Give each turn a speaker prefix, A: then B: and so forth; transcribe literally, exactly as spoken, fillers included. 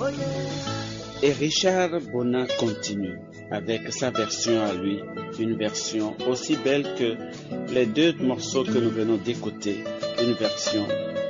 A: Et Richard Bona continue avec sa version à lui, une version aussi belle que les deux morceaux que nous venons d'écouter, une version